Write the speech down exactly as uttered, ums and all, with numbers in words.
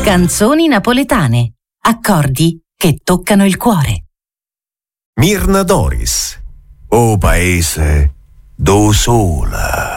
Canzoni napoletane. Accordi che toccano il cuore. Mirna Doris, o paese do sola.